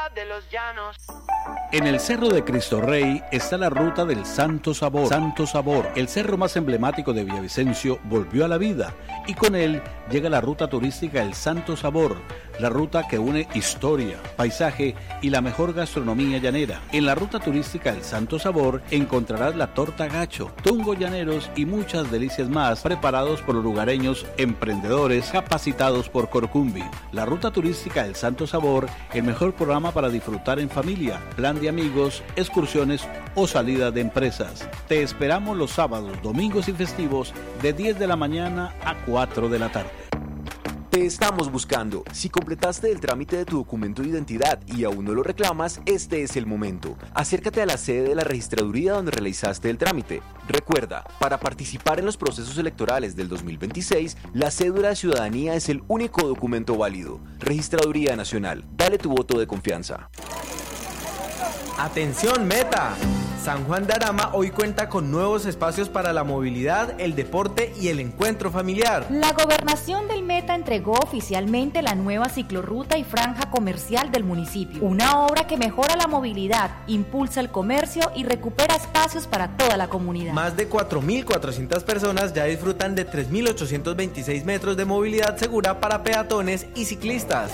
de los llanos. En el Cerro de Cristo Rey está la ruta del Santo Sabor. Santo Sabor, el cerro más emblemático de Villavicencio, volvió a la vida y con él llega la ruta turística El Santo Sabor, la ruta que une historia, paisaje y la mejor gastronomía llanera. En la ruta turística El Santo Sabor encontrarás la torta gacho, tungos llaneros y muchas delicias más preparados por los lugareños emprendedores capacitados por Corcumbi. La ruta turística El Santo Sabor, el mejor programa para disfrutar en familia, plan de amigos, excursiones o salida de empresas. Te esperamos los sábados, domingos y festivos de 10 de la mañana a 4 de la tarde. Te estamos buscando. Si completaste el trámite de tu documento de identidad y aún no lo reclamas, este es el momento. Acércate a la sede de la registraduría donde realizaste el trámite. Recuerda, para participar en los procesos electorales del 2026, la cédula de ciudadanía es el único documento válido. Registraduría Nacional. Dale tu voto de confianza. ¡Atención, Meta! San Juan de Arama hoy cuenta con nuevos espacios para la movilidad, el deporte y el encuentro familiar. La Gobernación del Meta entregó oficialmente la nueva ciclorruta y franja comercial del municipio, una obra que mejora la movilidad, impulsa el comercio y recupera espacios para toda la comunidad. Más de 4.400 personas ya disfrutan de 3.826 metros de movilidad segura para peatones y ciclistas.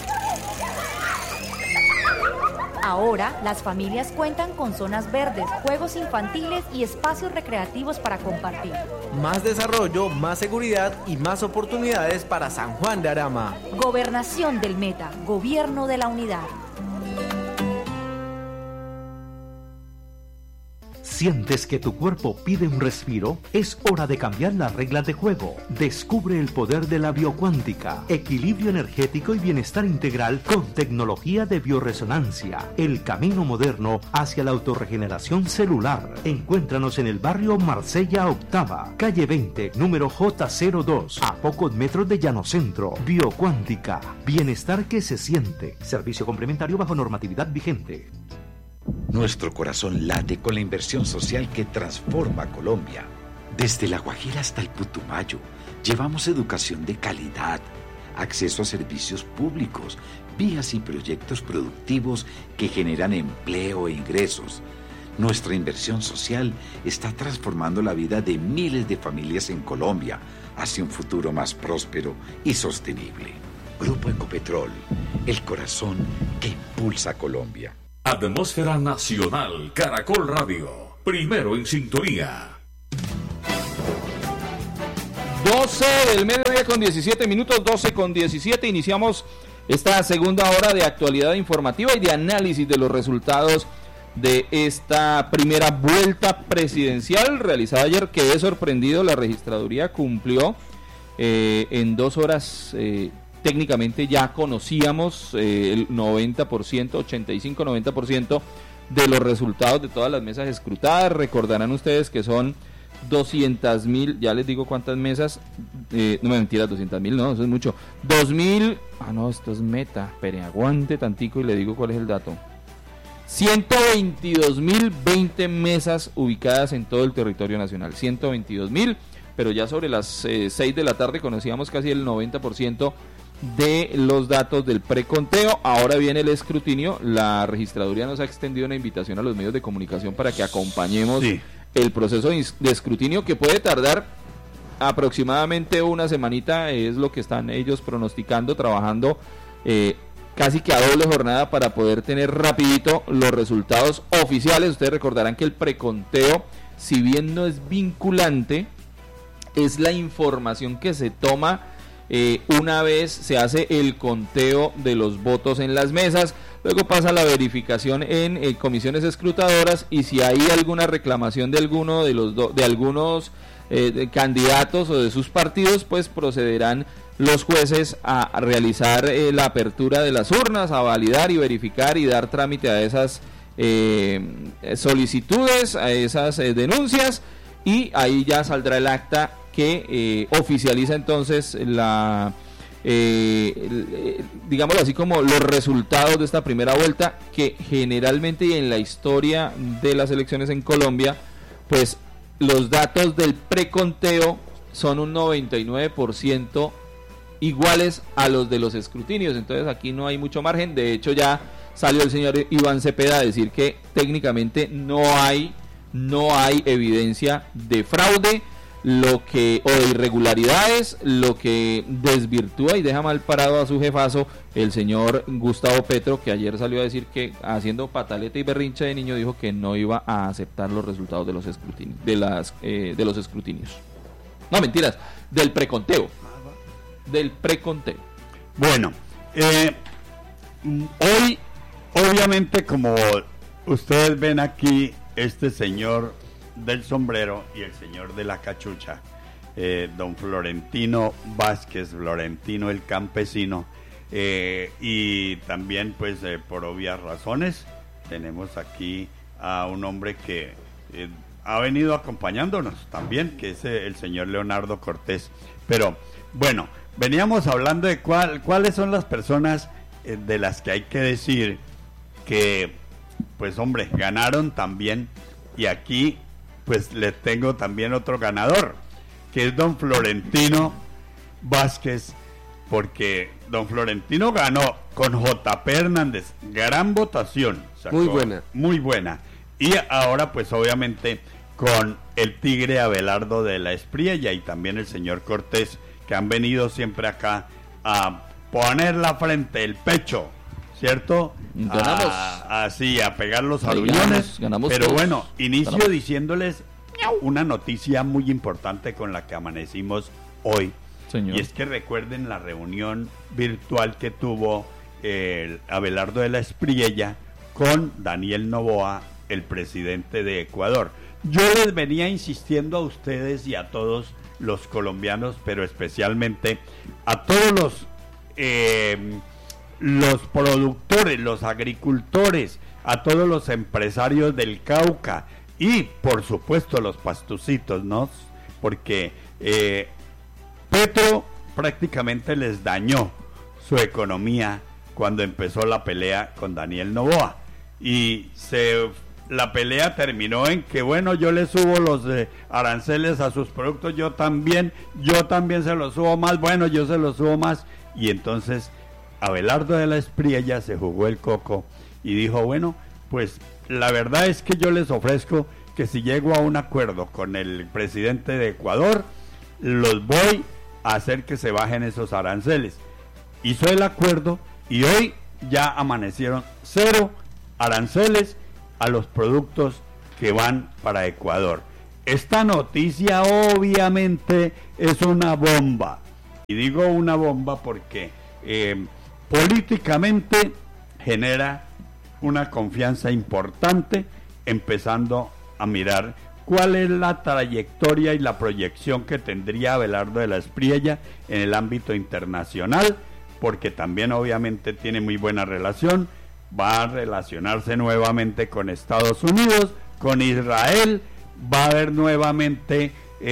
Ahora, las familias cuentan con zonas verdes, juegos infantiles y espacios recreativos para compartir. Más desarrollo, más seguridad y más oportunidades para San Juan de Arama. Gobernación del Meta, Gobierno de la Unidad. ¿Sientes que tu cuerpo pide un respiro? Es hora de cambiar las reglas de juego. Descubre el poder de la biocuántica, equilibrio energético y bienestar integral con tecnología de bioresonancia. El camino moderno hacia la autorregeneración celular. Encuéntranos en el barrio Marsella Octava, calle 20, número J02, a pocos metros de Llano Centro. Biocuántica, bienestar que se siente. Servicio complementario bajo normatividad vigente. Nuestro corazón late con la inversión social que transforma Colombia. Desde La Guajira hasta el Putumayo, llevamos educación de calidad, acceso a servicios públicos, vías y proyectos productivos que generan empleo e ingresos. Nuestra inversión social está transformando la vida de miles de familias en Colombia hacia un futuro más próspero y sostenible. Grupo Ecopetrol, el corazón que impulsa a Colombia. Atmósfera Nacional, Caracol Radio, primero en sintonía. 12 del mediodía con 17 minutos, 12 con 17, iniciamos esta segunda hora de actualidad informativa y de análisis de los resultados de esta primera vuelta presidencial realizada ayer. Quedé sorprendido, la registraduría cumplió en 2 horas. Técnicamente ya conocíamos el 90%, 85-90% de los resultados de todas las mesas escrutadas. Recordarán ustedes que son 200.000, ya les digo cuántas mesas, no me mentiras, 200.000, no, eso es mucho. 2.000, no, esto es Meta, pero aguante tantico y le digo cuál es el dato. 122.020 mesas ubicadas en todo el territorio nacional, 122.000, pero ya sobre las 6 de la tarde conocíamos casi el 90% de los datos del preconteo. Ahora viene el escrutinio. La registraduría nos ha extendido una invitación a los medios de comunicación para que acompañemos el proceso de escrutinio, que puede tardar aproximadamente una semanita, es lo que están ellos pronosticando, trabajando casi que a doble jornada para poder tener rapidito los resultados oficiales. Ustedes recordarán que el preconteo, si bien no es vinculante, es la información que se toma una vez se hace el conteo de los votos en las mesas. Luego pasa la verificación en comisiones escrutadoras, y si hay alguna reclamación de alguno de algunos candidatos o de sus partidos, pues procederán los jueces a realizar la apertura de las urnas, a validar y verificar y dar trámite a esas solicitudes, a esas denuncias, y ahí ya saldrá el acta que oficializa entonces digámoslo así, como los resultados de esta primera vuelta, que generalmente y en la historia de las elecciones en Colombia, pues los datos del preconteo son un 99% iguales a los de los escrutinios. Entonces aquí no hay mucho margen. De hecho, ya salió el señor Iván Cepeda a decir que técnicamente no hay evidencia de fraude, o de irregularidades, lo que desvirtúa y deja mal parado a su jefazo, el señor Gustavo Petro, que ayer salió a decir que, haciendo pataleta y berrinche de niño, dijo que no iba a aceptar los resultados de los escrutinios, de los escrutinios. No, mentiras, del preconteo. Bueno, hoy, obviamente, como ustedes ven aquí, este señor del sombrero y el señor de la cachucha, don Florentino Vázquez, Florentino el campesino, y también pues por obvias razones tenemos aquí a un hombre que ha venido acompañándonos también, que es el señor Leonardo Cortés. Pero bueno, veníamos hablando de cuáles son las personas de las que hay que decir que pues hombre, ganaron también, y aquí pues le tengo también otro ganador, que es don Florentino Vázquez, porque don Florentino ganó con JP Hernández, gran votación, sacó, muy buena, y ahora pues obviamente con el tigre Abelardo de la Espriella y también el señor Cortés, que han venido siempre acá a poner la frente, el pecho, ¿cierto? Ganamos. Así, a pegar los aluñones. Ganamos pero todos. bueno, inicio diciéndoles una noticia muy importante con la que amanecimos hoy. Señor. Y es que recuerden la reunión virtual que tuvo el Abelardo de la Espriella con Daniel Noboa, el presidente de Ecuador. Yo les venía insistiendo a ustedes y a todos los colombianos, pero especialmente a todos los productores, los agricultores, a todos los empresarios del Cauca y por supuesto los pastucitos, ¿no? Porque Petro prácticamente les dañó su economía cuando empezó la pelea con Daniel Noboa, y la pelea terminó en que bueno, yo le subo los aranceles a sus productos, yo también se los subo más, bueno, yo se los subo más, y entonces Abelardo de la Espriella se jugó el coco y dijo, bueno, pues la verdad es que yo les ofrezco que si llego a un acuerdo con el presidente de Ecuador, los voy a hacer que se bajen esos aranceles. Hizo el acuerdo y hoy ya amanecieron 0 aranceles a los productos que van para Ecuador. Esta noticia obviamente es una bomba, y digo una bomba porque políticamente genera una confianza importante, empezando a mirar cuál es la trayectoria y la proyección que tendría Abelardo de la Espriella en el ámbito internacional, porque también obviamente tiene muy buena relación, va a relacionarse nuevamente con Estados Unidos, con Israel, va a haber nuevamente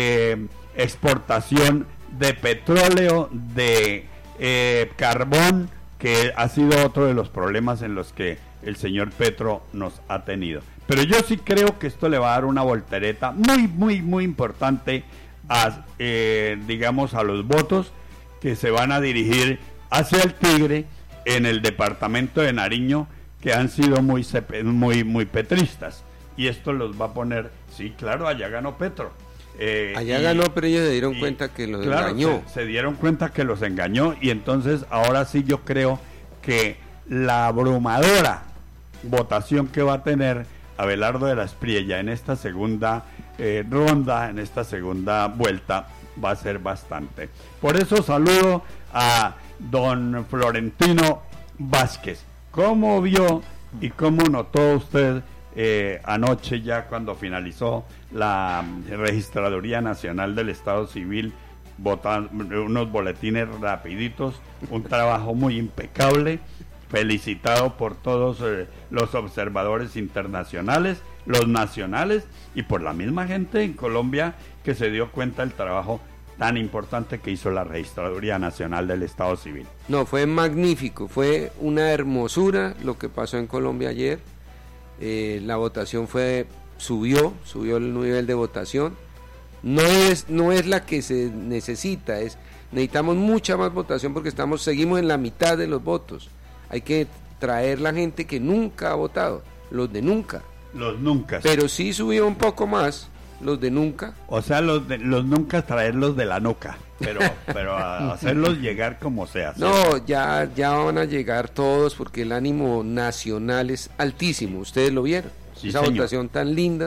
exportación de petróleo, de carbón, que ha sido otro de los problemas en los que el señor Petro nos ha tenido. Pero yo sí creo que esto le va a dar una voltereta muy importante digamos a los votos que se van a dirigir hacia el Tigre en el departamento de Nariño, que han sido muy petristas, y esto los va a poner, sí, claro, allá ganó Petro. Allá ganó, pero ellos se dieron cuenta que los engañó. Se dieron cuenta que los engañó, y entonces ahora sí yo creo que la abrumadora votación que va a tener Abelardo de la Espriella en esta segunda ronda, en esta segunda vuelta, va a ser bastante. Por eso saludo a don Florentino Vázquez. ¿Cómo vio y cómo notó usted anoche, ya cuando finalizó la Registraduría Nacional del Estado Civil, unos boletines rapiditos, un trabajo muy impecable, felicitado por todos los observadores internacionales, los nacionales y por la misma gente en Colombia que se dio cuenta del trabajo tan importante que hizo la Registraduría Nacional del Estado Civil? No, fue magnífico, fue una hermosura lo que pasó en Colombia ayer. La votación subió el nivel de votación. No es la que se necesita, necesitamos mucha más votación porque seguimos en la mitad de los votos. Hay que traer la gente que nunca ha votado, los de nunca. Los nunca. Pero sí subió un poco más los de nunca. O sea, los nunca traerlos de la nuca, pero a hacerlos llegar como sea. No, ya van a llegar todos porque el ánimo nacional es altísimo. Ustedes lo vieron. Sí, esa señor. votación tan linda.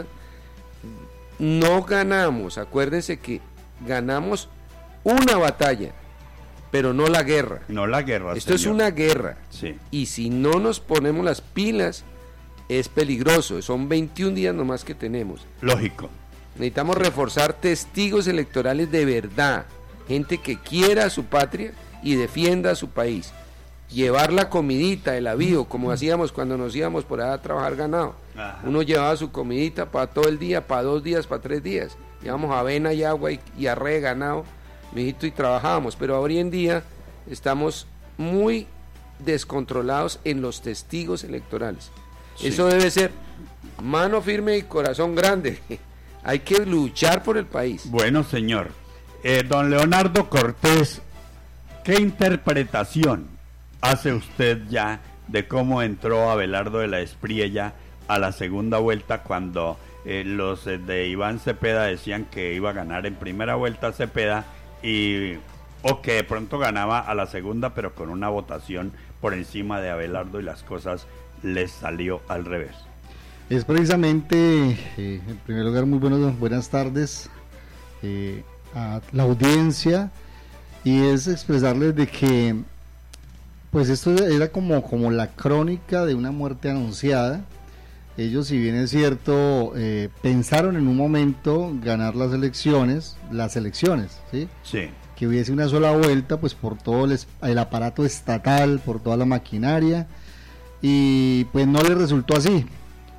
No ganamos, acuérdense que ganamos una batalla, pero no la guerra. No la guerra. Esto señor. es una guerra. Sí. Y si no nos ponemos las pilas, es peligroso. Son 21 días nomás que tenemos. Lógico. Necesitamos reforzar testigos electorales de verdad, gente que quiera a su patria y defienda a su país. Llevar la comidita, el avío, como hacíamos cuando nos íbamos por allá a trabajar ganado. Ajá. Uno llevaba su comidita para todo el día, para 2 días, para 3 días. Llevamos avena y agua y arre de ganado, mijito, y trabajábamos. Pero hoy en día estamos muy descontrolados en los testigos electorales. Sí. Eso debe ser mano firme y corazón grande. Hay que luchar por el país. Bueno, señor. Don Leonardo Cortés, ¿qué interpretación hace usted ya de cómo entró Abelardo de la Espriella a la segunda vuelta cuando los de Iván Cepeda decían que iba a ganar en primera vuelta Cepeda o que de pronto ganaba a la segunda, pero con una votación por encima de Abelardo y las cosas les salió al revés? Es precisamente, en primer lugar, muy buenas tardes a la audiencia, y es expresarles de que pues esto era como la crónica de una muerte anunciada. Ellos, si bien es cierto, pensaron en un momento ganar las elecciones, ¿sí? Sí. Que hubiese una sola vuelta, pues por todo el aparato estatal, por toda la maquinaria, y pues no les resultó así,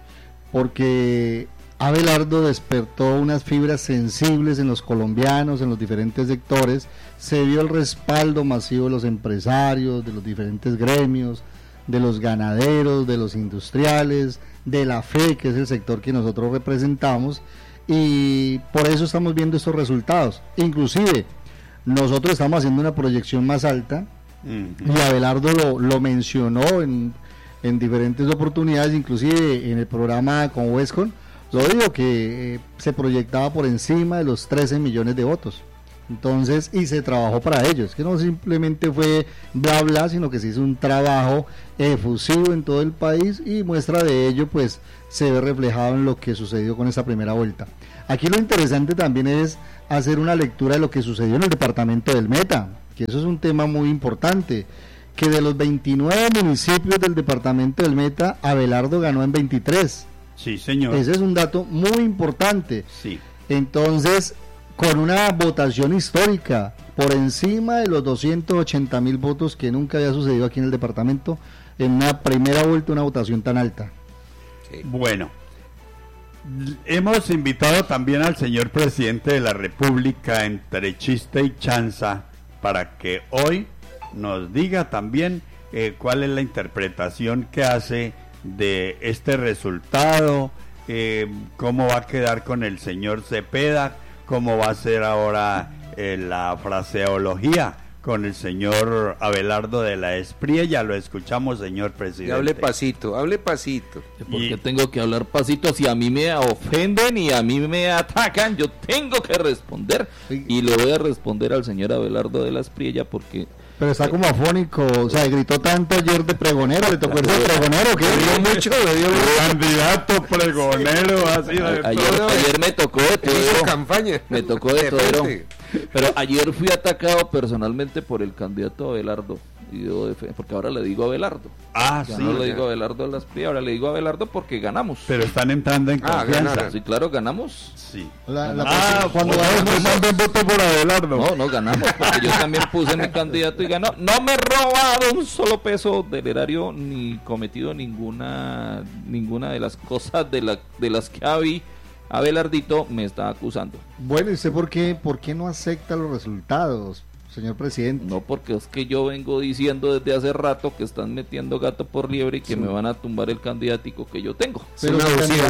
porque Abelardo despertó unas fibras sensibles en los colombianos, en los diferentes sectores. Se vio el respaldo masivo de los empresarios, de los diferentes gremios, de los ganaderos, de los industriales, de la fe, que es el sector que nosotros representamos, y por eso estamos viendo estos resultados. Inclusive nosotros estamos haciendo una proyección más alta, y Abelardo lo mencionó en diferentes oportunidades, inclusive en el programa con Westcon, lo digo, que se proyectaba por encima de los 13 millones de votos. Entonces, y se trabajó para ello. Es que no simplemente fue bla bla, sino que se hizo un trabajo efusivo en todo el país, y muestra de ello pues se ve reflejado en lo que sucedió con esa primera vuelta. Aquí lo interesante también es hacer una lectura de lo que sucedió en el departamento del Meta, que eso es un tema muy importante, que de los 29 municipios del departamento del Meta, Abelardo ganó en 23. Sí, señor. Ese es un dato muy importante. Sí. Entonces, con una votación histórica, por encima de los 280.000 votos, que nunca había sucedido aquí en el departamento, en una primera vuelta, una votación tan alta. Sí. Bueno, hemos invitado también al señor presidente de la República, entre chiste y chanza, para que hoy nos diga también cuál es la interpretación que hace de este resultado, cómo va a quedar con el señor Cepeda, cómo va a ser ahora la fraseología con el señor Abelardo de la Espriella. Lo escuchamos, señor presidente. Y hable pasito. Porque tengo que hablar pasito. Si a mí me ofenden y a mí me atacan, yo tengo que responder. Y le voy a responder al señor Abelardo de la Espriella porque... Pero está como afónico, o sea, gritó tanto ayer de pregonero, le tocó ese pregonero, que dio mucho, candidato pregonero, así ayer me tocó de todo, campaña. Me tocó de todo, pero ayer fui atacado personalmente por el candidato Abelardo, porque ahora le digo Abelardo. Ah, ya sí. no le digo Abelardo de la Espriella, ahora le digo Abelardo porque ganamos. Pero están entrando en confianza. Ganaron. Sí, claro, ganamos. Sí. Cuando un voto por Abelardo. No ganamos, porque yo también puse mi candidato y ganó. No me he robado un solo peso del erario, ni cometido ninguna de las cosas de las que Abelardito me está acusando. Bueno, ¿y usted por qué no acepta los resultados? señor presidente. No, porque es que yo vengo diciendo desde hace rato que están metiendo gato por liebre y que me van a tumbar el candidatico que yo tengo. Pero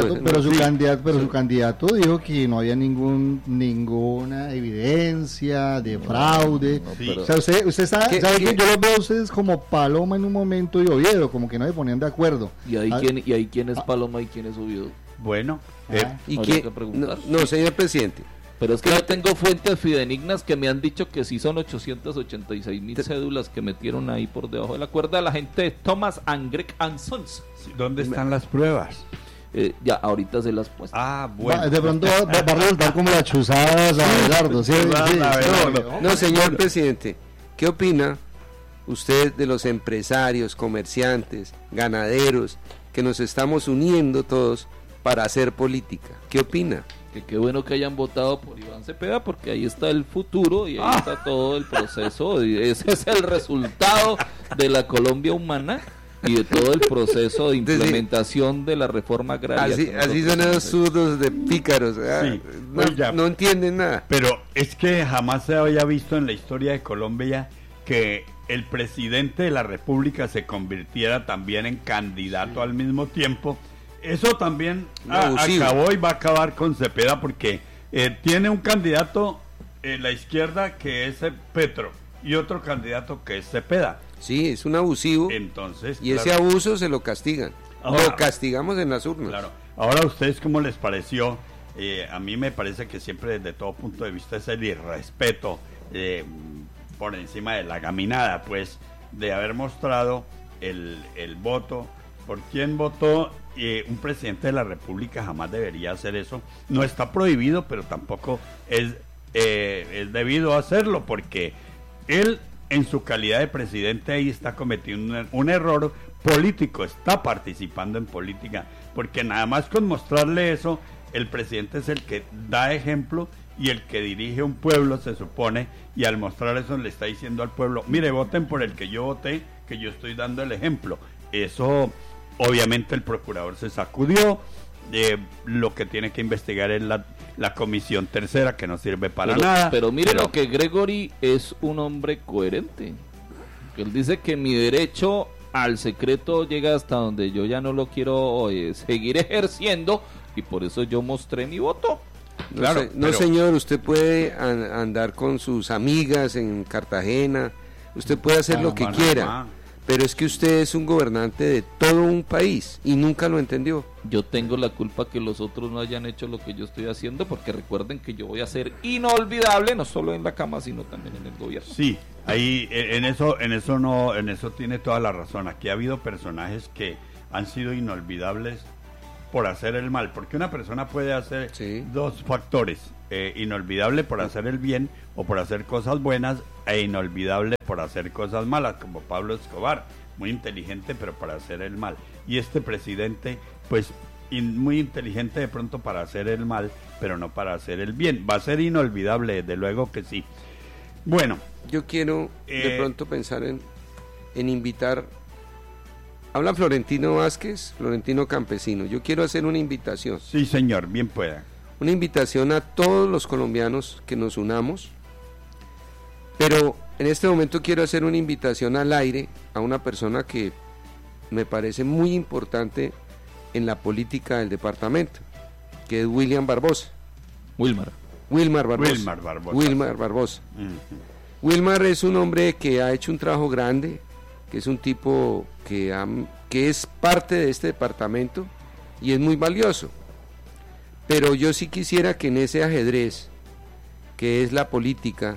su candidato dijo que no había ninguna evidencia de fraude. O sea, usted sabe que yo los veo a ustedes como Paloma en un momento y Oviedo, como que no se ponían de acuerdo. ¿Y ahí quién es Paloma y quién es Oviedo? Bueno, ¿y quién? No, señor presidente. Pero es que yo tengo fuentes fidedignas que me han dicho que sí son 886,000 cédulas que metieron ahí por debajo de la cuerda la gente de Thomas and Greg and Sons. ¿Dónde están las pruebas? Ya, ahorita se las puesto. Bueno. De pronto va a resultar como la chuzada a Abelardo. No, señor presidente, ¿qué opina usted de los empresarios, comerciantes, ganaderos, que nos estamos uniendo todos para hacer política? ¿Qué opina? Que qué bueno que hayan votado por Iván Cepeda, porque ahí está el futuro y ahí está todo el proceso, y ese es el resultado de la Colombia humana y de todo el proceso de implementación de la reforma agraria. Así son esos zurdos de pícaros, sí, no entienden nada. Pero es que jamás se había visto en la historia de Colombia que el presidente de la República se convirtiera también en candidato al mismo tiempo. Eso también acabó y va a acabar con Cepeda, porque tiene un candidato en la izquierda que es Petro y otro candidato que es Cepeda. Sí, es un abusivo. Entonces, y ese abuso se lo castigan. Lo castigamos en las urnas. Claro. Ahora, ¿a ustedes cómo les pareció? A mí me parece que siempre desde todo punto de vista es el irrespeto por encima de la gaminada, pues, de haber mostrado el voto. ¿Por quién votó? Un presidente de la República jamás debería hacer eso. No está prohibido, pero tampoco es debido hacerlo, porque él, en su calidad de presidente, ahí está cometiendo un error político, está participando en política, porque nada más con mostrarle eso, el presidente es el que da ejemplo y el que dirige un pueblo, se supone, y al mostrar eso le está diciendo al pueblo, mire, voten por el que yo voté, que yo estoy dando el ejemplo. Eso, obviamente, el procurador se sacudió. Lo que tiene que investigar es la comisión tercera, que no sirve para nada. Pero mire lo que Gregory es un hombre coherente. Él dice que mi derecho al secreto llega hasta donde yo ya no lo quiero seguir ejerciendo, y por eso yo mostré mi voto. Claro, no, señor, usted puede andar con sus amigas en Cartagena, usted puede hacer lo que quiera, pero es que usted es un gobernante de todo un país y nunca lo entendió. Yo tengo la culpa que los otros no hayan hecho lo que yo estoy haciendo, porque recuerden que yo voy a ser inolvidable, no solo en la cama, sino también en el gobierno. Sí, ahí en eso tiene toda la razón. Aquí ha habido personajes que han sido inolvidables por hacer el mal, porque una persona puede hacer dos factores: inolvidable por hacer el bien o por hacer cosas buenas, e inolvidable por hacer cosas malas, como Pablo Escobar, muy inteligente pero para hacer el mal, y este presidente pues muy inteligente de pronto para hacer el mal, pero no para hacer el bien. Va a ser inolvidable, desde luego que sí. Bueno, yo quiero de pronto pensar en invitar. Habla Florentino Vázquez, Florentino Campesino. Yo quiero hacer una invitación. Sí, señor, bien pueda. Una invitación a todos los colombianos que nos unamos, pero en este momento quiero hacer una invitación al aire a una persona que me parece muy importante en la política del departamento, que es Wilmar Barbosa. Wilmar Barbosa. Wilmar es un hombre que ha hecho un trabajo grande, que es un tipo que es parte de este departamento y es muy valioso. Pero yo sí quisiera que en ese ajedrez, que es la política,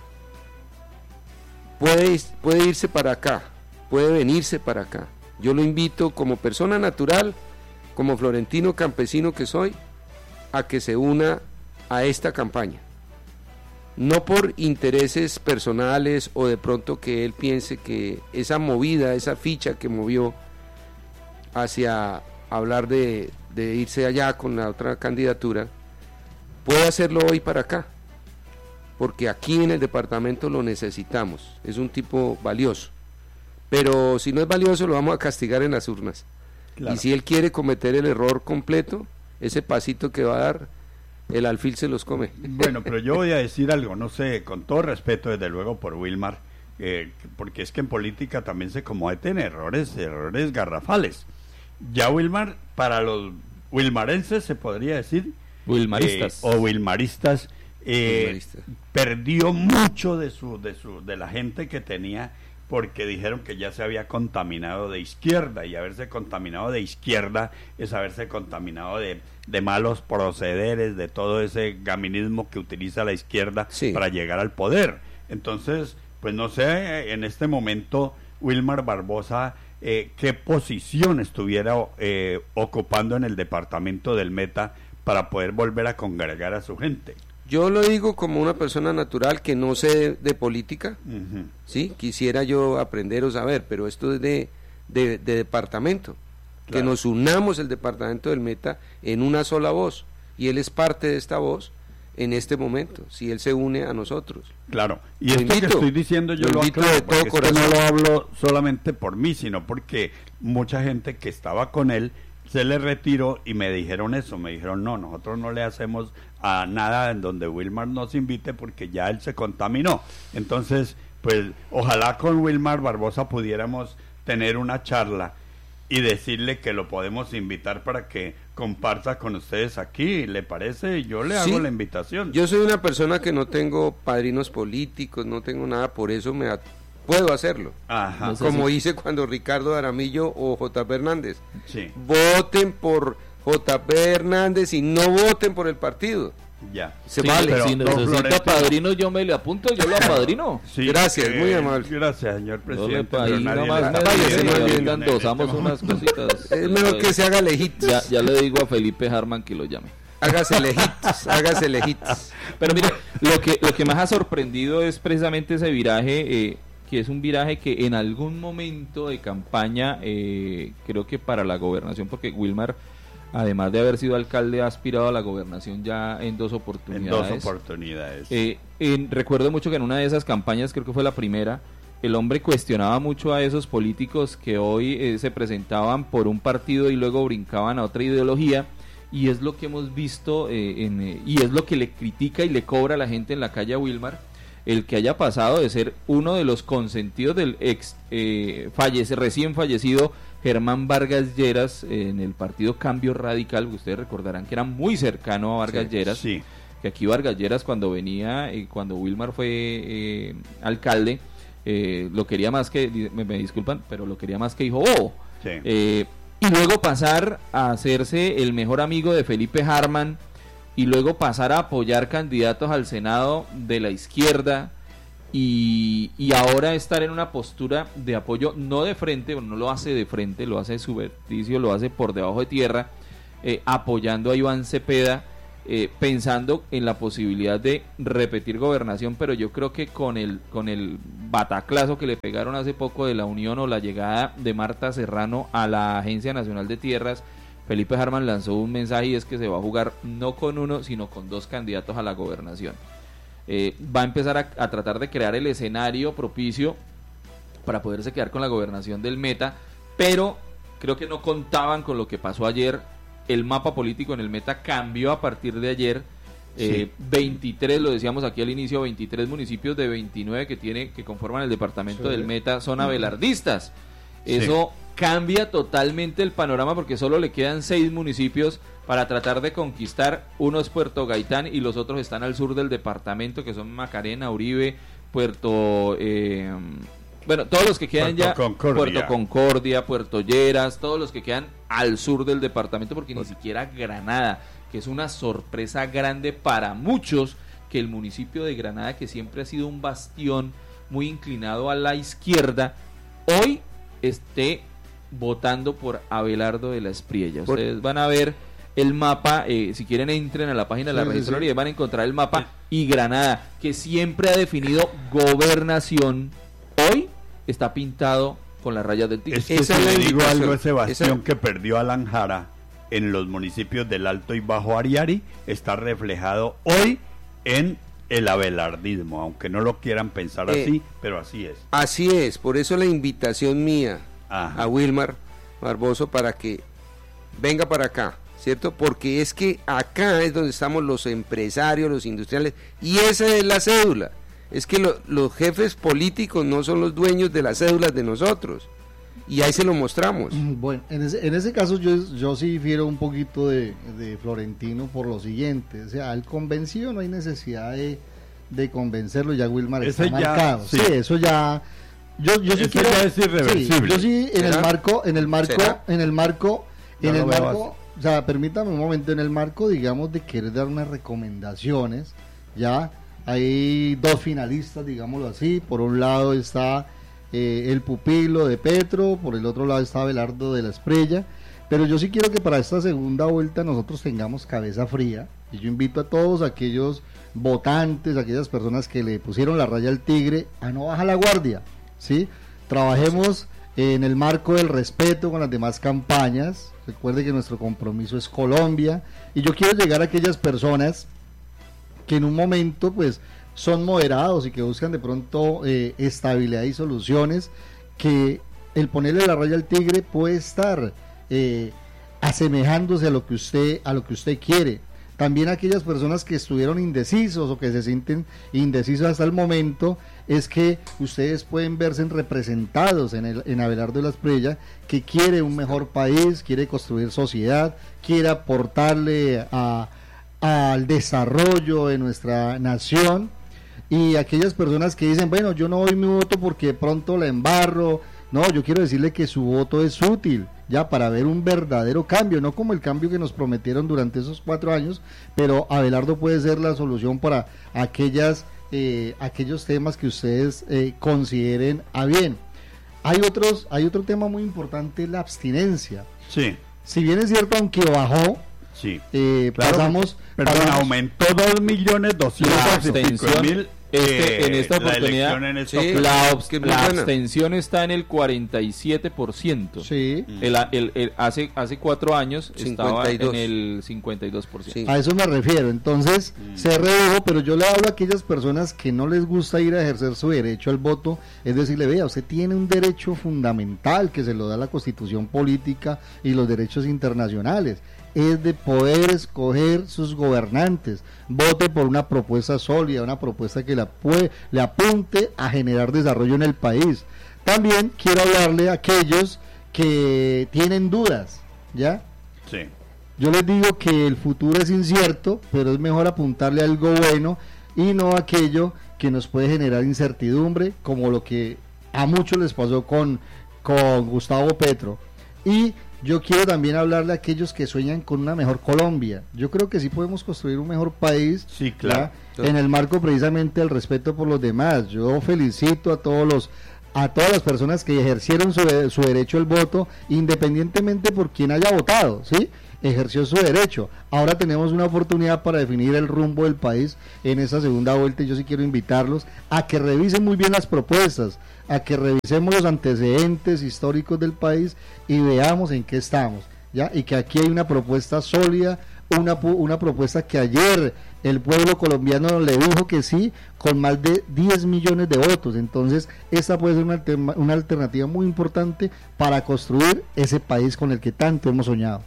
puede irse para acá, puede venirse para acá. Yo lo invito como persona natural, como florentino campesino que soy, a que se una a esta campaña. No por intereses personales o de pronto que él piense que esa movida, esa ficha que movió hacia hablar de irse allá con la otra candidatura, puede hacerlo hoy para acá, porque aquí en el departamento lo necesitamos. Es un tipo valioso, pero si no es valioso lo vamos a castigar en las urnas. Claro. Y si él quiere cometer el error completo, ese pasito que va a dar, el alfil se los come. Bueno, pero yo voy a decir algo, no sé, con todo respeto desde luego por Wilmar, porque es que en política también se cometen errores garrafales. Ya Wilmar, para los wilmarenses se podría decir, wilmaristas wilmaristas, perdió mucho de la gente que tenía, porque dijeron que ya se había contaminado de izquierda, y haberse contaminado de izquierda es haberse contaminado de malos procederes, de todo ese gaminismo que utiliza la izquierda para llegar al poder. Entonces, pues no sé, en este momento Wilmar Barbosa, qué posición estuviera ocupando en el departamento del Meta para poder volver a congregar a su gente. Yo lo digo como una persona natural que no sé de política, ¿sí? Quisiera yo aprender o saber, pero esto es de departamento, claro. Que nos unamos el departamento del Meta en una sola voz, y él es parte de esta voz en este momento, si él se une a nosotros. Claro, y esto que estoy diciendo yo lo aclaro, de todo corazón. No lo hablo solamente por mí, sino porque mucha gente que estaba con él se le retiró y me dijeron eso, me dijeron no, nosotros no le hacemos a nada en donde Wilmar nos invite porque ya él se contaminó. Entonces, pues ojalá con Wilmar Barbosa pudiéramos tener una charla y decirle que lo podemos invitar para que comparta con ustedes aquí, ¿le parece? Yo le hago la invitación. Yo soy una persona que no tengo padrinos políticos, no tengo nada, por eso puedo hacerlo. Ajá. No sé como hice cuando Ricardo Aramillo o J.P. Hernández. Sí. Voten por J.P. Hernández y no voten por el partido. Ya. Se vale. Pero, si necesita padrino, yo me le apunto, yo lo apadrino. Sí, gracias, muy amable. Gracias, señor presidente. Endosamos unas cositas. Es mejor que se haga lejitos. Ya le digo a Felipe Harman que lo llame. Hágase lejitos. Pero mire, lo que más ha sorprendido es precisamente ese viraje, que es un viraje que en algún momento de campaña, creo que para la gobernación, porque Wilmar, además de haber sido alcalde, ha aspirado a la gobernación ya en dos oportunidades. Recuerdo mucho que en una de esas campañas, creo que fue la primera, el hombre cuestionaba mucho a esos políticos que hoy se presentaban por un partido y luego brincaban a otra ideología, y es lo que hemos visto y es lo que le critica y le cobra a la gente en la calle a Wilmar, el que haya pasado de ser uno de los consentidos del recién fallecido Germán Vargas Lleras en el partido Cambio Radical. Ustedes recordarán que era muy cercano a Vargas Lleras, que aquí Vargas Lleras cuando venía, cuando Wilmar fue alcalde, lo quería más que, me disculpan, pero lo quería más que hijo bobo. Y luego pasar a hacerse el mejor amigo de Felipe Harman, y luego pasar a apoyar candidatos al Senado de la izquierda, y ahora estar en una postura de apoyo, no de frente, no lo hace de frente, lo hace subverticio, lo hace por debajo de tierra, apoyando a Iván Cepeda, pensando en la posibilidad de repetir gobernación. Pero yo creo que con el bataclazo que le pegaron hace poco de la unión o la llegada de Marta Serrano a la Agencia Nacional de Tierras, Felipe Harman lanzó un mensaje, y es que se va a jugar no con uno, sino con dos candidatos a la gobernación. Va a empezar a tratar de crear el escenario propicio para poderse quedar con la gobernación del Meta, pero creo que no contaban con lo que pasó ayer. El mapa político en el Meta cambió a partir de ayer. 23, lo decíamos aquí al inicio, 23 municipios de 29 que conforman el departamento del Meta son abelardistas. Eso cambia totalmente el panorama, porque solo le quedan 6 municipios para tratar de conquistar. Uno es Puerto Gaitán y los otros están al sur del departamento, que son Macarena, Uribe, todos los que quedan Puerto Concordia, Puerto Lleras, todos los que quedan al sur del departamento, porque ni siquiera Granada, que es una sorpresa grande para muchos, que el municipio de Granada, que siempre ha sido un bastión muy inclinado a la izquierda, hoy esté votando por Abelardo de la Espriella. Ustedes van a ver el mapa, si quieren entren a la página de la registraduría, van a encontrar el mapa, y Granada, que siempre ha definido gobernación, hoy está pintado con las rayas del tigre. Es que si le digo algo, ese bastión que perdió Alan Jara en los municipios del Alto y Bajo Ariari está reflejado hoy en el abelardismo, aunque no lo quieran pensar así, pero así es. Así es, por eso la invitación mía a Wilmar Barbosa para que venga para acá, ¿cierto? Porque es que acá es donde estamos los empresarios, los industriales, y esa es la cédula. Es que los jefes políticos no son los dueños de las cédulas de nosotros, y ahí se lo mostramos. Bueno, en ese caso yo sí difiero un poquito de Florentino por lo siguiente, o sea, al convencido no hay necesidad de convencerlo, ya Wilmar está marcado. Sí, eso ya... Yo sí eso quiero, ya es irreversible. Sí, yo sí en el marco, No lo veo así. o sea, permítame un momento, en el marco, digamos, de querer dar unas recomendaciones, ya hay dos finalistas, digámoslo así. Por un lado está el pupilo de Petro, por el otro lado está Abelardo de la Espriella, pero yo sí quiero que para esta segunda vuelta nosotros tengamos cabeza fría, y yo invito a todos aquellos votantes, aquellas personas que le pusieron la raya al tigre, a no bajar la guardia, ¿sí? Trabajemos en el marco del respeto con las demás campañas. Recuerde que nuestro compromiso es Colombia, y yo quiero llegar a aquellas personas que en un momento pues son moderados y que buscan de pronto estabilidad y soluciones, que el ponerle la raya al tigre puede estar asemejándose a lo que usted quiere. También aquellas personas que estuvieron indecisos o que se sienten indecisos hasta el momento, es que ustedes pueden verse representados en Abelardo de la Espriella, que quiere un mejor país, quiere construir sociedad, quiere aportarle al desarrollo de nuestra nación. Y aquellas personas que dicen, bueno, yo no doy mi voto porque de pronto la embarro. No, yo quiero decirle que su voto es útil, ya, para ver un verdadero cambio, no como el cambio que nos prometieron durante esos 4 años, pero Abelardo puede ser la solución para aquellos temas que ustedes consideren a bien. Hay otro tema muy importante, la abstinencia. Sí. Si bien es cierto, aunque bajó, sí, pasamos, aumentó 2.205.000. En esta oportunidad la abstención está en el 47%. Sí. Hace 4 años 52. Estaba en el 52%. Sí. A eso me refiero. Entonces se redujo, pero yo le hablo a aquellas personas que no les gusta ir a ejercer su derecho al voto, es decirle, vea, usted tiene un derecho fundamental que se lo da la Constitución política y los derechos internacionales, es de poder escoger sus gobernantes. Vote por una propuesta sólida, una propuesta que le apunte a generar desarrollo en el país. También quiero hablarle a aquellos que tienen dudas, ¿ya? Sí. Yo les digo que el futuro es incierto, pero es mejor apuntarle a algo bueno y no a aquello que nos puede generar incertidumbre, como lo que a muchos les pasó con Gustavo Petro. Y yo quiero también hablarle a aquellos que sueñan con una mejor Colombia. Yo creo que sí podemos construir un mejor país, sí, claro, en el marco precisamente del respeto por los demás. Yo felicito a todas las personas que ejercieron su derecho al voto, independientemente por quien haya votado, ¿sí? Ejerció su derecho. Ahora tenemos una oportunidad para definir el rumbo del país en esa segunda vuelta, y yo sí quiero invitarlos a que revisen muy bien las propuestas, a que revisemos los antecedentes históricos del país y veamos en qué estamos, ¿ya? Y que aquí hay una propuesta sólida, una propuesta que ayer el pueblo colombiano le dijo que sí, con más de 10 millones de votos. Entonces esta puede ser una alternativa muy importante para construir ese país con el que tanto hemos soñado.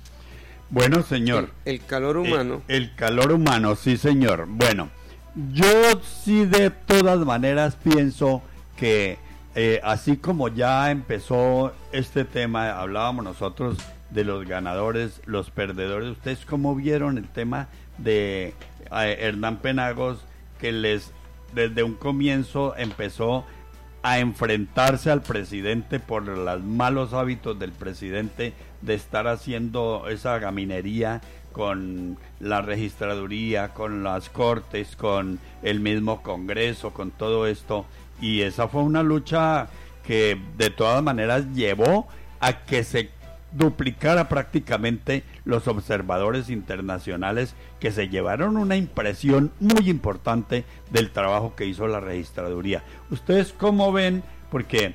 Bueno, señor. El calor humano. El calor humano, sí, señor. Bueno, yo sí de todas maneras pienso que así como ya empezó este tema, hablábamos nosotros de los ganadores, los perdedores. ¿Ustedes cómo vieron el tema de Hernán Penagos, que desde un comienzo empezó a enfrentarse al presidente por los malos hábitos del presidente de estar haciendo esa gaminería con la registraduría, con las cortes, con el mismo Congreso, con todo esto? Y esa fue una lucha que de todas maneras llevó a que se duplicara prácticamente los observadores internacionales, que se llevaron una impresión muy importante del trabajo que hizo la registraduría. ¿Ustedes cómo ven? Porque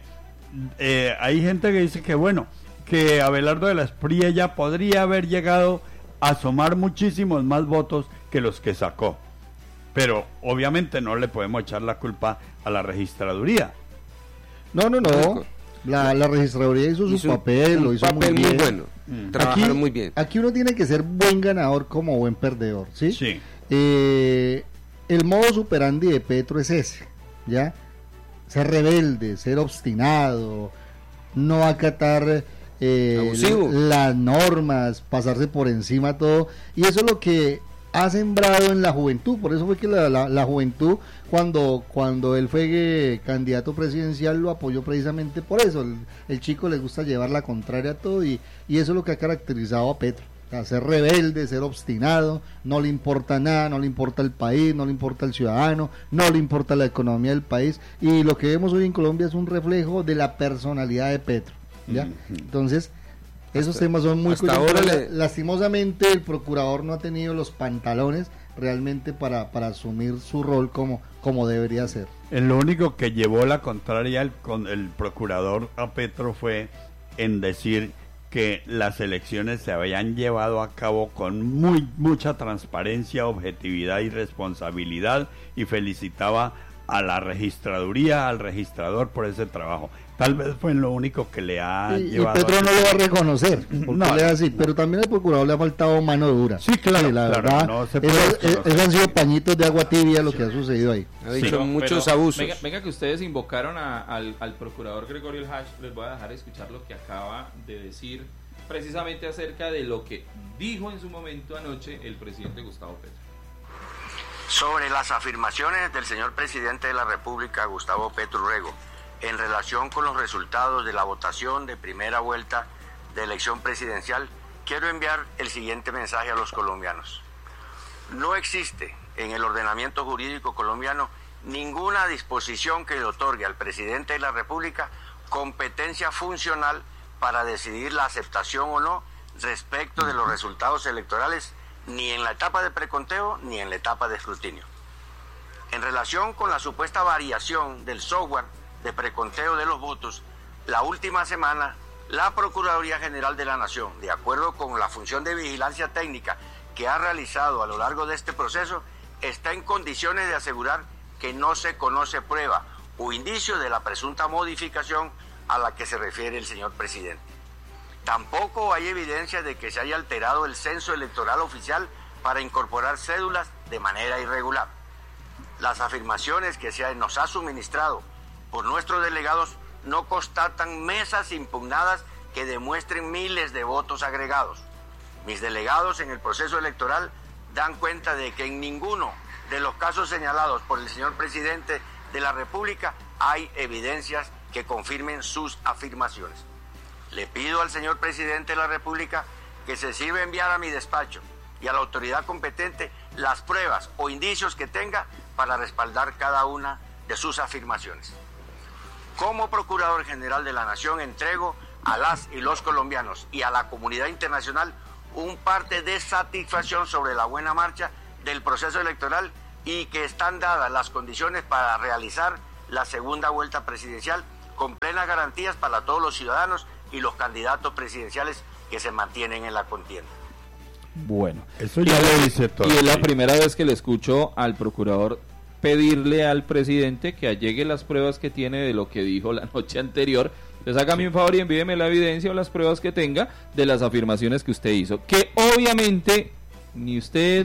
hay gente que dice que bueno, que Abelardo de la Espriella podría haber llegado a sumar muchísimos más votos que los que sacó, pero obviamente no le podemos echar la culpa a la registraduría. No. La registraduría hizo su papel, lo hizo muy bien. Muy bueno. Trabajaron muy bien. Aquí uno tiene que ser buen ganador como buen perdedor, ¿sí? Sí. El modo superandi de Petro es ese, ¿ya? Ser rebelde, ser obstinado, no acatar las normas, pasarse por encima todo, y eso es lo que ha sembrado en la juventud. Por eso fue que la juventud, cuando él fue candidato presidencial, lo apoyó precisamente por eso. El chico le gusta llevar la contraria a todo, y eso es lo que ha caracterizado a Petro. O sea, ser rebelde, ser obstinado, no le importa nada, no le importa el país, no le importa el ciudadano, no le importa la economía del país, y lo que vemos hoy en Colombia es un reflejo de la personalidad de Petro, ¿ya? Entonces, esos temas son muy curiosos. Lastimosamente el procurador no ha tenido los pantalones realmente para asumir su rol como debería ser. Lo único que llevó la contraria con el procurador a Petro fue en decir que las elecciones se habían llevado a cabo con mucha transparencia, objetividad y responsabilidad, y felicitaba a la registraduría, al registrador por ese trabajo. Tal vez fue lo único que le ha llevado. Y Petro no lo va a reconocer, porque le así, pero también al procurador le ha faltado mano dura. Sí, claro, sí, la verdad, no esos han sido pañitos de agua tibia lo que ha sucedido ahí. Ha dicho muchos abusos. Venga que ustedes invocaron al procurador Gregorio El Hash, les voy a dejar escuchar lo que acaba de decir precisamente acerca de lo que dijo en su momento anoche el presidente Gustavo Petro. Sobre las afirmaciones del señor presidente de la República, Gustavo Petro Urrego, en relación con los resultados de la votación de primera vuelta de elección presidencial, quiero enviar el siguiente mensaje a los colombianos. No existe en el ordenamiento jurídico colombiano ninguna disposición que le otorgue al presidente de la República competencia funcional para decidir la aceptación o no respecto de los resultados electorales, ni en la etapa de preconteo ni en la etapa de escrutinio. En relación con la supuesta variación del software de preconteo de los votos, la última semana la Procuraduría General de la Nación, de acuerdo con la función de vigilancia técnica que ha realizado a lo largo de este proceso, está en condiciones de asegurar que no se conoce prueba o indicio de la presunta modificación a la que se refiere el señor presidente. Tampoco hay evidencia de que se haya alterado el censo electoral oficial para incorporar cédulas de manera irregular. Las afirmaciones que nos ha suministrado por nuestros delegados no constatan mesas impugnadas que demuestren miles de votos agregados. Mis delegados en el proceso electoral dan cuenta de que en ninguno de los casos señalados por el señor presidente de la República hay evidencias que confirmen sus afirmaciones. Le pido al señor presidente de la República que se sirva enviar a mi despacho y a la autoridad competente las pruebas o indicios que tenga para respaldar cada una de sus afirmaciones. Como Procurador General de la Nación entrego a las y los colombianos y a la comunidad internacional un parte de satisfacción sobre la buena marcha del proceso electoral y que están dadas las condiciones para realizar la segunda vuelta presidencial con plenas garantías para todos los ciudadanos y los candidatos presidenciales que se mantienen en la contienda. Bueno, eso ya lo dice todo. Y es la primera vez que le escucho al procurador pedirle al presidente que allegue las pruebas que tiene de lo que dijo la noche anterior. Entonces hágame un favor y envíeme la evidencia o las pruebas que tenga de las afirmaciones que usted hizo, que obviamente ni usted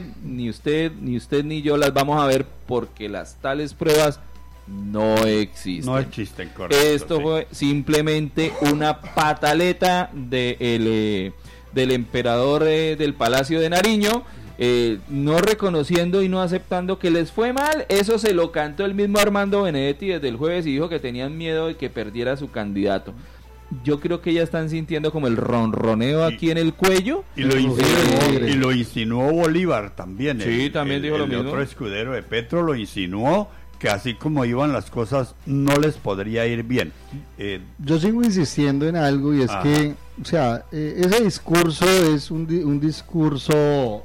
ni yo las vamos a ver porque las tales pruebas no existen. No existen, correcto. Esto fue simplemente una pataleta del emperador del Palacio de Nariño, no reconociendo y no aceptando que les fue mal. Eso se lo cantó el mismo Armando Benedetti desde el jueves y dijo que tenían miedo de que perdiera su candidato. Yo creo que ya están sintiendo como el ronroneo aquí en el cuello. Y lo insinuó Bolívar también. Sí, también dijo lo mismo. El otro escudero de Petro lo insinuó, que así como iban las cosas no les podría ir bien. Yo sigo insistiendo en algo y es que, o sea, ese discurso es un discurso,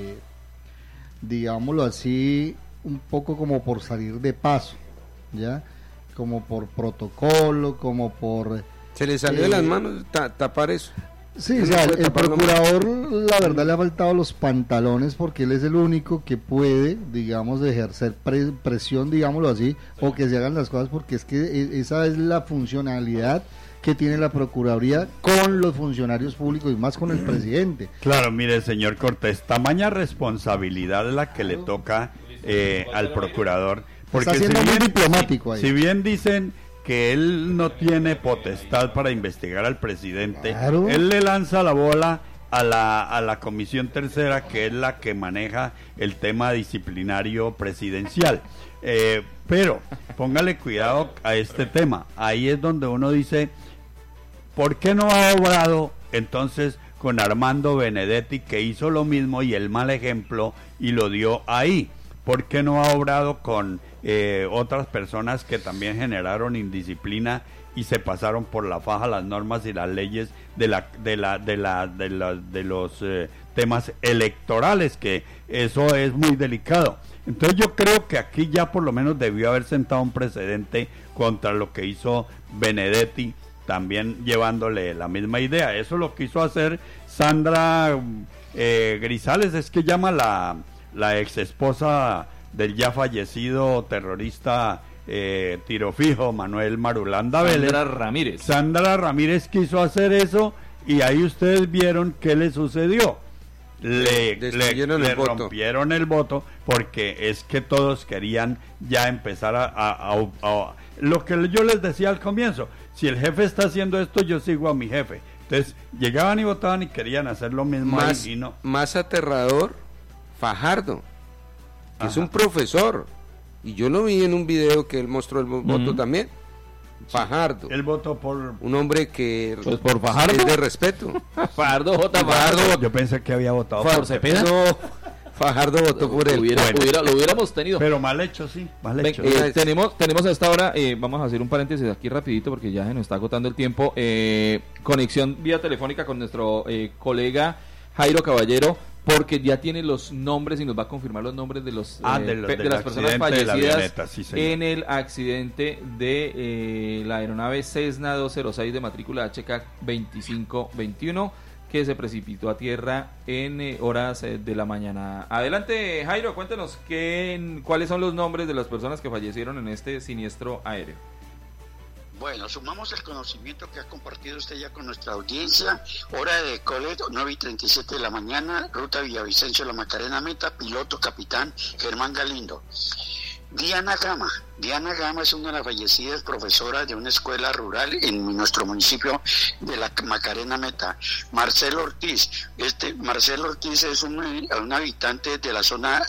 digámoslo así, un poco como por salir de paso, ¿ya? Como por protocolo, como por... Se le salió de las manos tapar eso. Sí, o sea, el procurador, la verdad, le ha faltado los pantalones porque él es el único que puede, digamos, ejercer presión, digámoslo así, o que se hagan las cosas, porque es que esa es la funcionalidad que tiene la Procuraduría con los funcionarios públicos y más con el presidente. Claro, mire, señor Cortés, tamaña responsabilidad es la que le toca al procurador. Porque está siendo muy diplomático ahí. Si bien dicen que él no tiene potestad para investigar al presidente, claro, él le lanza la bola a la Comisión Tercera, que es la que maneja el tema disciplinario presidencial. Pero póngale cuidado a este tema. Ahí es donde uno dice, ¿por qué no ha obrado entonces con Armando Benedetti, que hizo lo mismo y el mal ejemplo y lo dio ahí? ¿Por qué no ha obrado con otras personas que también generaron indisciplina y se pasaron por la faja las normas y las leyes de los temas electorales, que eso es muy delicado? Entonces yo creo que aquí ya por lo menos debió haber sentado un precedente contra lo que hizo Benedetti, también llevándole la misma idea. Eso lo quiso hacer Sandra Grisales, es que llama la ex esposa del ya fallecido terrorista tiro fijo Manuel Marulanda Vélez. Sandra Ramírez quiso hacer eso y ahí ustedes vieron qué le sucedió. Le rompieron el voto, porque es que todos querían ya empezar a lo que yo les decía al comienzo: si el jefe está haciendo esto, yo sigo a mi jefe. Entonces llegaban y votaban y querían hacer lo mismo ahí, y no. Más aterrador, Fajardo, que es un profesor, y yo lo vi en un video que él mostró el voto también. Fajardo. Él votó por un hombre que pues por Fajardo es de respeto. Fajardo. Yo pensé que había votado por Cepeda. No, Fajardo votó por él. Lo hubiéramos tenido. Pero mal hecho, sí. Mal hecho. Tenemos a esta hora, vamos a hacer un paréntesis aquí rapidito porque ya se nos está agotando el tiempo. Conexión vía telefónica con nuestro colega Jairo Caballero, porque ya tiene los nombres y nos va a confirmar los nombres de las personas fallecidas en el accidente de la aeronave Cessna 206 de matrícula HK 2521, que se precipitó a tierra en horas de la mañana. Adelante, Jairo, cuéntanos cuáles son los nombres de las personas que fallecieron en este siniestro aéreo. Bueno, sumamos el conocimiento que ha compartido usted ya con nuestra audiencia. Hora de Colet, 9:37 de la mañana, ruta Villavicencio La Macarena Meta, piloto capitán Germán Galindo. Diana Gama es una de las fallecidas profesoras de una escuela rural en nuestro municipio de La Macarena Meta. Marcelo Ortiz es un habitante de la zona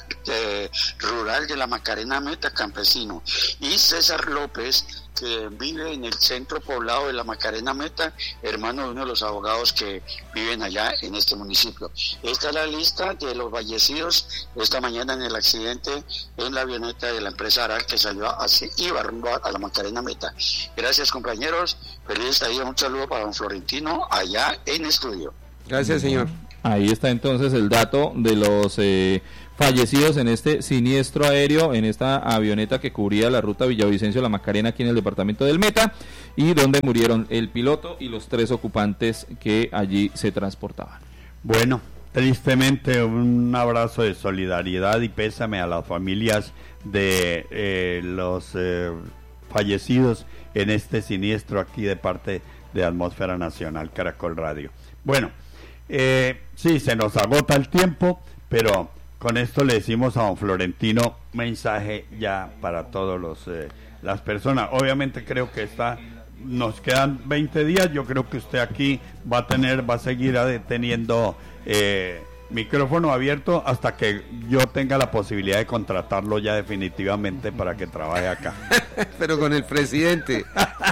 rural de La Macarena Meta, campesino. Y César López, que vive en el centro poblado de La Macarena Meta, hermano de uno de los abogados que viven allá en este municipio. Esta es la lista de los fallecidos esta mañana en el accidente en la avioneta de la empresa Aral que iba rumbo a La Macarena Meta. Gracias, compañeros, feliz estadía, un saludo para don Florentino allá en estudio. Gracias, señor. Ahí está entonces el dato de los fallecidos en este siniestro aéreo, en esta avioneta que cubría la ruta Villavicencio-La Macarena aquí en el departamento del Meta, y donde murieron el piloto y los 3 ocupantes que allí se transportaban. Bueno, tristemente un abrazo de solidaridad y pésame a las familias de los fallecidos en este siniestro aquí de parte de Atmósfera Nacional Caracol Radio. Bueno, sí, se nos agota el tiempo, pero con esto le decimos a don Florentino mensaje ya para todos las personas. Obviamente creo que nos quedan 20 días. Yo creo que usted aquí va a seguir teniendo micrófono abierto hasta que yo tenga la posibilidad de contratarlo ya definitivamente para que trabaje acá. Pero con el presidente.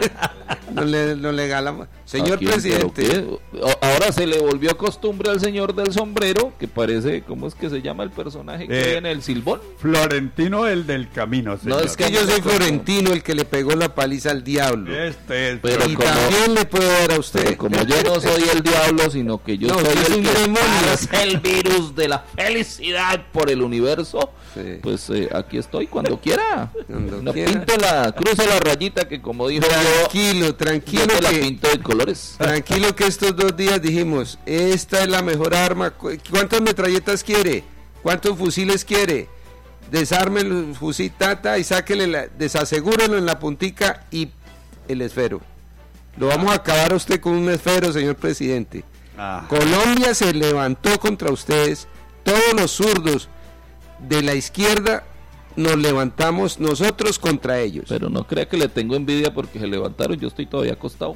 No le galamos. Señor presidente. Ahora se le volvió costumbre al señor del sombrero, que parece, ¿cómo es que se llama el personaje que viene el silbón? Florentino, el del camino, señor. No, es que yo soy Florentino, el que le pegó la paliza al diablo. Pero y también le puedo dar a usted. Pero como yo no soy el diablo, sino que yo soy el demonio, es el virus de la felicidad por el universo. Sí. Pues aquí estoy cuando quiera. Cruce la rayita que, como dijo tranquilo que la pinto de colores. Tranquilo que estos 2 días dijimos, esta es la mejor arma. ¿Cuántas metralletas quiere? ¿Cuántos fusiles quiere? Desarme el fusil y sáquele desasegúrelo en la puntica y el esfero. Lo vamos a acabar a usted con un esfero, señor presidente. Colombia se levantó contra ustedes, todos los zurdos de la izquierda nos levantamos nosotros contra ellos. Pero no crea que le tengo envidia porque se levantaron, yo estoy todavía acostado.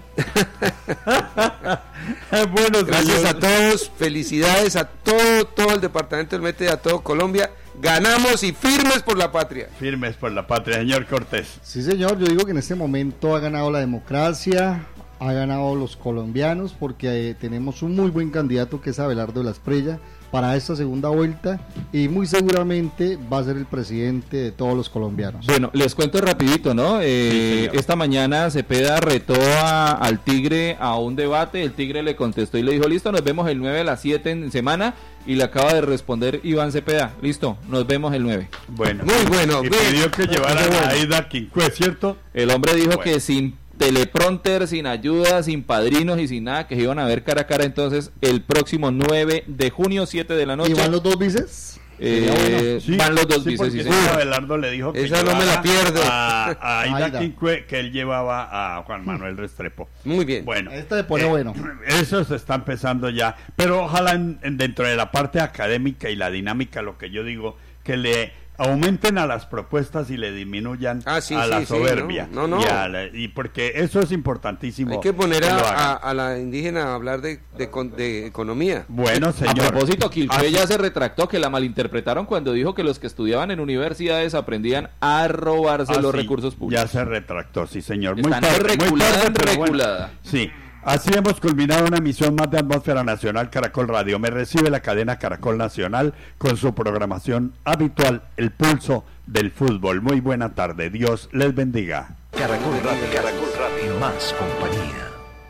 Bueno, gracias a todos, felicidades a todo el departamento del Meta y a todo Colombia. Ganamos y firmes por la patria. Firmes por la patria, señor Cortés. Sí, señor, yo digo que en este momento ha ganado la democracia, ha ganado los colombianos, porque tenemos un muy buen candidato que es Abelardo de la Espriella para esta segunda vuelta, y muy seguramente va a ser el presidente de todos los colombianos. Bueno, les cuento rapidito, ¿no? Esta mañana Cepeda retó al Tigre a un debate, el Tigre le contestó y le dijo, listo, nos vemos el 9 a las 7 en semana, y le acaba de responder Iván Cepeda, listo, nos vemos el 9. Bueno, muy bueno. Y pidió que llevaran a Aida Quincue, ¿cierto? El hombre dijo que sin teleprompter, sin ayuda, sin padrinos y sin nada, que se iban a ver cara a cara entonces el próximo 9 de junio, 7 de la noche. ¿Y van los dos vices? Sí, van los dos vices, sí, Abelardo le dijo que esa no me la pierdo a Aida Quincue, que él llevaba a Juan Manuel Restrepo. Muy bien. Bueno, este le pone bueno. Eso se está empezando ya, pero ojalá dentro de la parte académica y la dinámica, lo que yo digo, que le aumenten a las propuestas y le disminuyan a la soberbia. No. Y porque eso es importantísimo. Hay que poner a la indígena a hablar de economía. Bueno, señor. A propósito, Quilpue ya se retractó, que la malinterpretaron cuando dijo que los que estudiaban en universidades aprendían a robarse los recursos públicos. Ya se retractó, sí, señor. Muy tarde, reculada. Bueno, sí. Así hemos culminado una emisión más de Atmósfera Nacional Caracol Radio. Me recibe la cadena Caracol Nacional con su programación habitual, El Pulso del Fútbol. Muy buena tarde, Dios les bendiga. Caracol Radio, más compañía.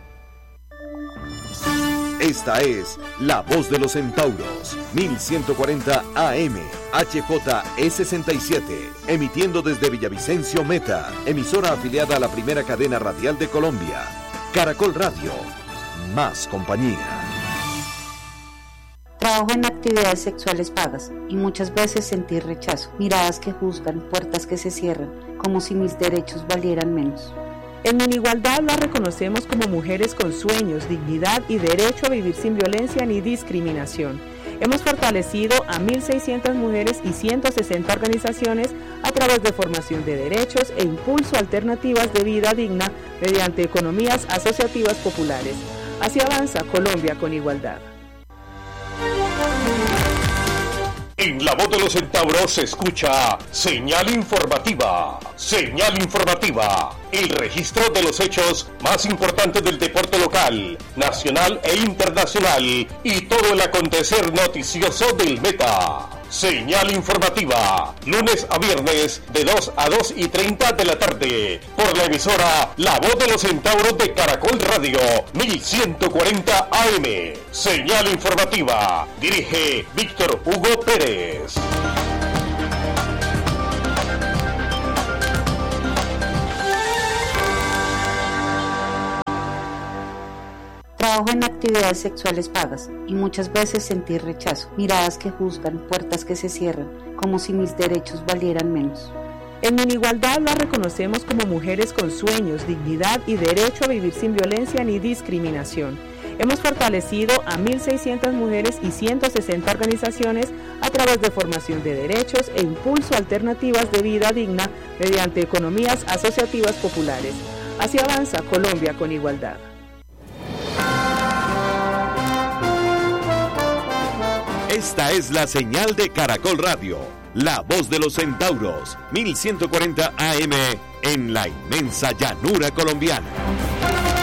Esta es La Voz de los Centauros, 1140 AM, HJE67, emitiendo desde Villavicencio Meta, emisora afiliada a la primera cadena radial de Colombia. Caracol Radio, más compañía. Trabajo en actividades sexuales pagas y muchas veces sentí rechazo, miradas que juzgan, puertas que se cierran, como si mis derechos valieran menos. En Minigualdad las reconocemos como mujeres con sueños, dignidad y derecho a vivir sin violencia ni discriminación. Hemos fortalecido a 1.600 mujeres y 160 organizaciones a través de formación de derechos e impulso a alternativas de vida digna mediante economías asociativas populares. Así avanza Colombia con igualdad. En La Voz de los Centauros se escucha Señal Informativa. Señal Informativa, el registro de los hechos más importantes del deporte local, nacional e internacional y todo el acontecer noticioso del Meta. Señal Informativa, lunes a viernes de 2 a 2:30 de la tarde, por la emisora La Voz de los Centauros de Caracol Radio, 1140 AM. Señal Informativa, dirige Víctor Hugo Pérez. Trabajo en actividades sexuales pagas y muchas veces sentí rechazo, miradas que juzgan, puertas que se cierran, como si mis derechos valieran menos. En Minigualdad las reconocemos como mujeres con sueños, dignidad y derecho a vivir sin violencia ni discriminación. Hemos fortalecido a 1.600 mujeres y 160 organizaciones a través de formación de derechos e impulso a alternativas de vida digna mediante economías asociativas populares. Así avanza Colombia con igualdad. Esta es la señal de Caracol Radio, La Voz de los Centauros, 1140 AM, en la inmensa llanura colombiana.